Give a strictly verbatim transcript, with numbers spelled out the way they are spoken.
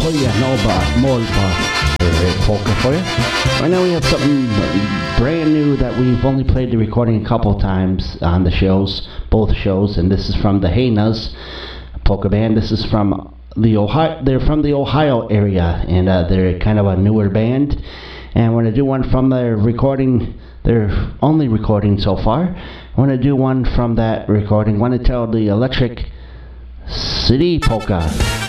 Hoya Nova Molva uh, polka for you. Right now we have something brand new that we've only played the recording a couple times on the shows, both shows, and this is from the Hyenas polka band. This is from the Ohio. They're from the Ohio area, and uh, they're kind of a newer band. And we're gonna do one from their recording, their only recording so far. I want to do one from that recording. I want to tell the Electric City Polka.